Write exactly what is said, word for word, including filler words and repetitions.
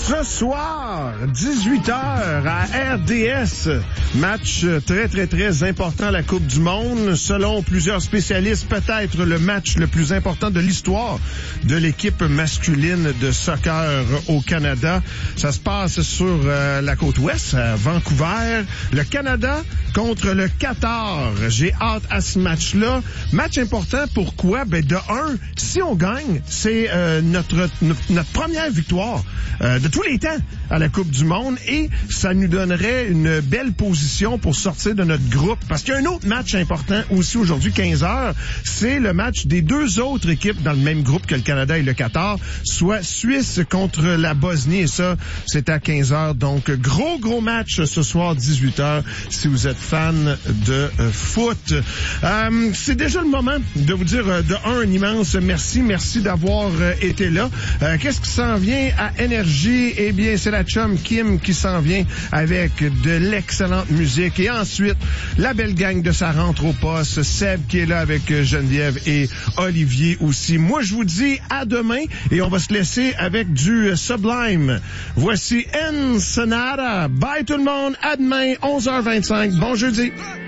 Ce soir, dix-huit heures à R D S, match très, très, très important à la Coupe du Monde. Selon plusieurs spécialistes, peut-être le match le plus important de l'histoire de l'équipe masculine de soccer au Canada. Ça se passe sur euh, la côte ouest, à Vancouver. Le Canada contre le Qatar. J'ai hâte à ce match-là. Match important, pourquoi? Ben, de un, si on gagne, c'est euh, notre, notre notre première victoire euh, de tous les temps à la Coupe du Monde et ça nous donnerait une belle position pour sortir de notre groupe. Parce qu'il y a un autre match important aussi aujourd'hui, quinze heures, c'est le match des deux autres équipes dans le même groupe que le Canada et le Qatar, soit Suisse contre la Bosnie et ça, c'est à quinze heures. Donc, gros, gros match ce soir, dix-huit heures, si vous êtes fan de euh, foot. Euh, c'est déjà le moment de vous dire euh, de un, un immense merci. Merci d'avoir euh, été là. Euh, qu'est-ce qui s'en vient à Énergie? Eh bien, c'est la chum Kim qui s'en vient avec de l'excellente musique. Et ensuite, la belle gang de sa rentre au poste. Seb qui est là avec Geneviève et Olivier aussi. Moi, je vous dis à demain et on va se laisser avec du Sublime. Voici Ensenada. Bye tout le monde. À demain, onze heures vingt-cinq. Bon jeudi.